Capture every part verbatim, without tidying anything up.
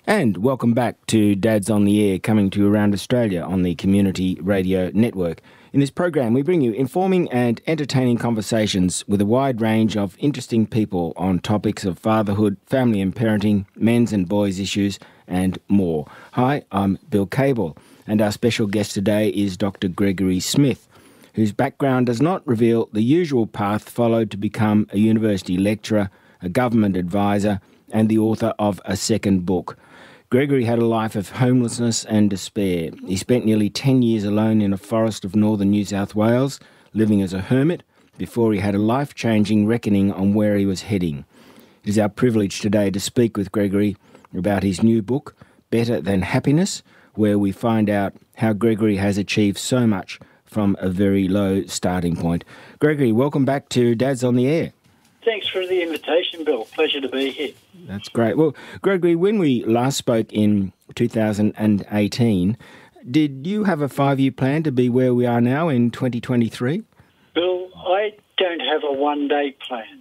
And welcome back to Dads on the Air, coming to you around Australia on the Community Radio Network. In this program, we bring you informing and entertaining conversations with a wide range of interesting people on topics of fatherhood, family and parenting, men's and boys' issues, and more. Hi, I'm Bill Cable, and our special guest today is Doctor Gregory Smith, whose background does not reveal the usual path followed to become a university lecturer, a government advisor, and the author of a second book. Gregory had a life of homelessness and despair. He spent nearly ten years alone in a forest of northern New South Wales, living as a hermit, before he had a life-changing reckoning on where he was heading. It is our privilege today to speak with Gregory about his new book, Better Than Happiness, where we find out how Gregory has achieved so much from a very low starting point. Gregory, welcome back to Dads on the Air. Thanks for the invitation, Bill. Pleasure to be here. That's great. Well, Gregory, when we last spoke in two thousand eighteen, did you have a five-year plan to be where we are now in twenty twenty-three? Bill, I don't have a one-day plan.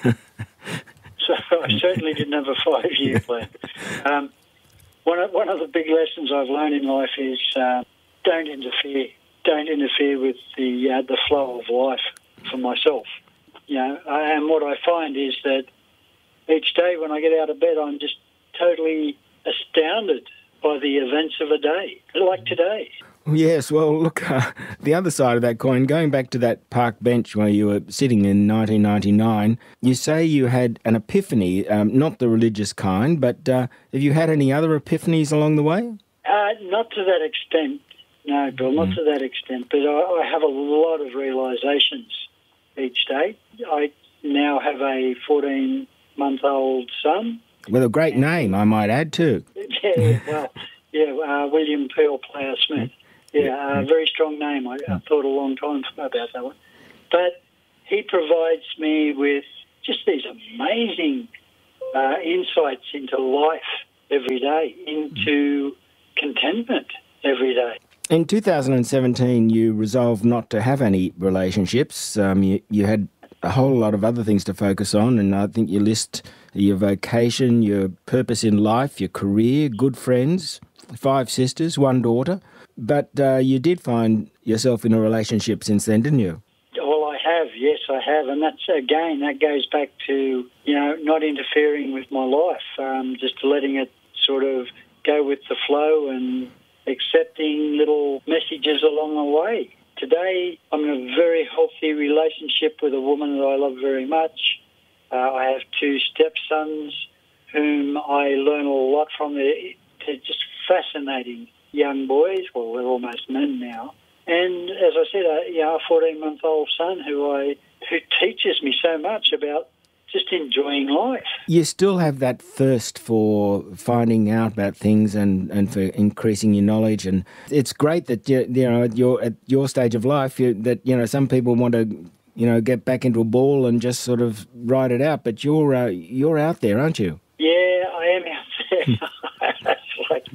So I certainly didn't have a five-year plan. Um, one, of, one of the big lessons I've learned in life is uh, don't interfere. Don't interfere with the uh, the flow of life for myself. You know, and what I find is that each day when I get out of bed, I'm just totally astounded by the events of a day, like today. Yes, well, look, uh, the other side of that coin, going back to that park bench where you were sitting in nineteen ninety-nine, you say you had an epiphany, um, not the religious kind, but uh, have you had any other epiphanies along the way? Uh, not to that extent, no, Bill, not mm. to that extent, but I, I have a lot of realisations each day. I now have a fourteen-month-old son. With a great name, I might add, too. Yeah, well, yeah, uh, William Pearl Player Smith. Yeah, a uh, very strong name. I, I thought a long time about that one. But he provides me with just these amazing uh, insights into life every day, into contentment every day. In two thousand seventeen, you resolved not to have any relationships. Um, you, you had a whole lot of other things to focus on, and I think you list your vocation, your purpose in life, your career, good friends, five sisters, one daughter. But uh, you did find yourself in a relationship since then, didn't you? Well, I have, yes, I have. And that's, again, that goes back to, you know, not interfering with my life, um, just letting it sort of go with the flow and accepting little messages along the way. Today, I'm in a very healthy relationship with a woman that I love very much. Uh, I have two stepsons whom I learn a lot from. They're, they're just fascinating young boys. Well, they're almost men now. And as I said, a, you know, a fourteen-month-old son who I who teaches me so much about just enjoying life. You still have that thirst for finding out about things and, and for increasing your knowledge, and it's great that you, you know at your at your stage of life you, that you know some people want to you know get back into a ball and just sort of ride it out, but you're uh, you're out there, aren't you? Yeah, I am out there. It's like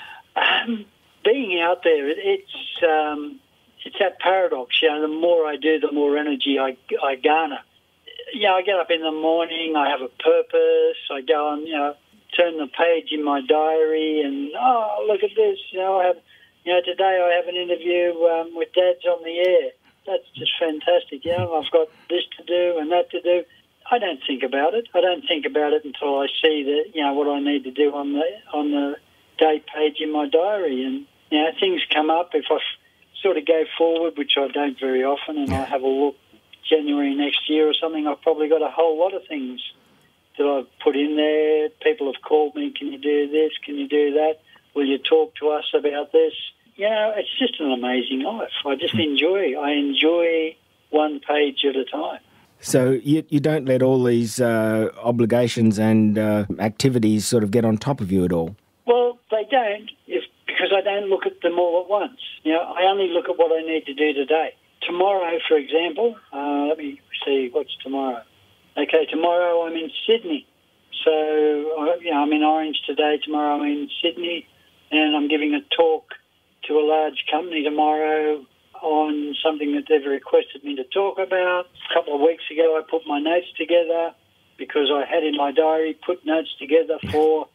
um, being out there. It, it's um, it's that paradox. You know, the more I do, the more energy I I garner. You know, I get up in the morning, I have a purpose, I go and, you know, turn the page in my diary and, oh, look at this, you know, I have, you know, today I have an interview um, with Dads on the Air. That's just fantastic, you know, I've got this to do and that to do. I don't think about it. I don't think about it until I see that, you know, what I need to do on the on the day page in my diary. And, you know, things come up. If I f- sort of go forward, which I don't very often, and I have a look, January next year or something, I've probably got a whole lot of things that I've put in there. People have called me, can you do this, can you do that? Will you talk to us about this? You know, it's just an amazing life. I just enjoy. I enjoy one page at a time. So you you don't let all these uh, obligations and uh, activities sort of get on top of you at all? Well, they don't, if, because I don't look at them all at once. You know, I only look at what I need to do today. Tomorrow, for example, uh, let me see, what's tomorrow? Okay, tomorrow I'm in Sydney. So, you know, I'm in Orange today, tomorrow I'm in Sydney, and I'm giving a talk to a large company tomorrow on something that they've requested me to talk about. A couple of weeks ago I put my notes together because I had in my diary put notes together for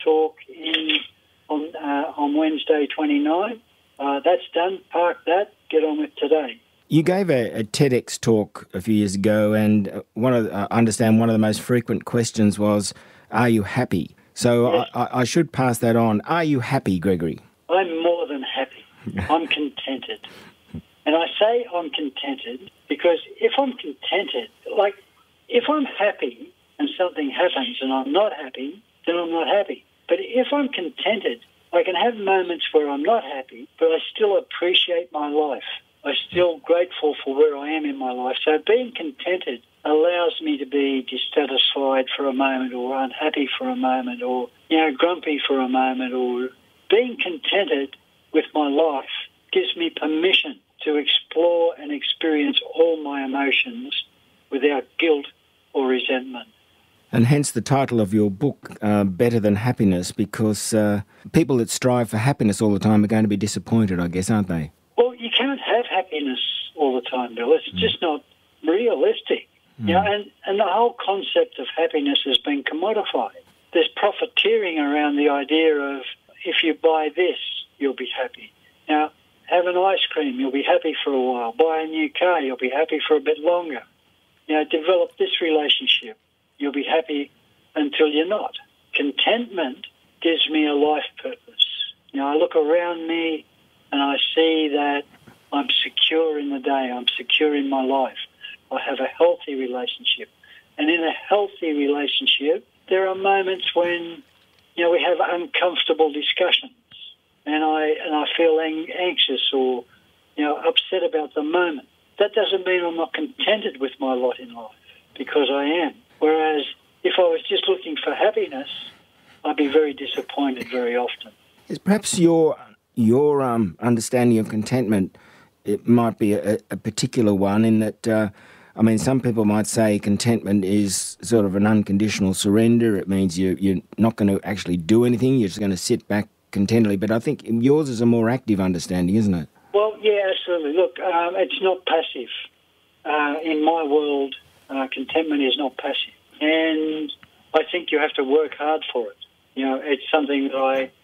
talk in on uh, on Wednesday twenty-ninth. Uh, that's done. Park that. Get on with today. You gave a, a TEDx talk a few years ago, and one of the, I understand one of the most frequent questions was, "Are you happy?" So Yes. I, I should pass that on. Are you happy, Gregory? I'm more than happy. I'm contented. And I say I'm contented because if I'm contented, like if I'm happy and something happens and I'm not happy, then I'm not happy. But if I'm contented, I can have moments where I'm not happy, but I still appreciate my life. I'm still grateful for where I am in my life. So being contented allows me to be dissatisfied for a moment or unhappy for a moment or, you know, grumpy for a moment, or being contented with my life gives me permission to explore and experience all my emotions without guilt or resentment. And hence the title of your book, uh, Better Than Happiness, because uh, people that strive for happiness all the time are going to be disappointed, I guess, aren't they? Well, you can't have happiness all the time, Bill. It's mm. just not realistic. Mm. You know, and, and the whole concept of happiness has been commodified. There's profiteering around the idea of if you buy this, you'll be happy. Now, have an ice cream, you'll be happy for a while. Buy a new car, you'll be happy for a bit longer. You know, develop this relationship, you'll be happy until you're not. Contentment gives me a life purpose. You know, I look around me and I see that I'm secure in the day, I'm secure in my life. I have a healthy relationship. And in a healthy relationship, there are moments when, you know, we have uncomfortable discussions and I and I feel ang- anxious or, you know, upset about the moment. That doesn't mean I'm not contented with my lot in life, because I am. Whereas if I was just looking for happiness, I'd be very disappointed very often. Is perhaps your your um, understanding of contentment, it might be a, a particular one in that, uh, I mean, some people might say contentment is sort of an unconditional surrender. It means you, you're not going to actually do anything. You're just going to sit back contentedly. But I think yours is a more active understanding, isn't it? Well, yeah, absolutely. Look, um, it's not passive. Uh, in my world, uh, contentment is not passive. And I think you have to work hard for it. You know, it's something that I